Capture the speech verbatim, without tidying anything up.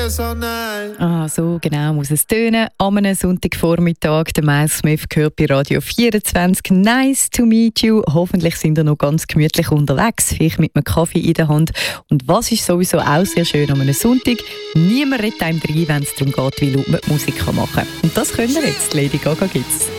Ah, so genau muss es tönen. Am einem Sonntagvormittag, der Miles Smith gehört bei Radio vierundzwanzig. Nice to meet you. Hoffentlich sind ihr noch ganz gemütlich unterwegs, vielleicht mit einem Kaffee in der Hand. Und was ist sowieso auch sehr schön an einem Sonntag? Niemand redet einem rein, wenn es darum geht, wie laut man die Musik machen kann. Und das können wir jetzt. Lady Gaga gibt's.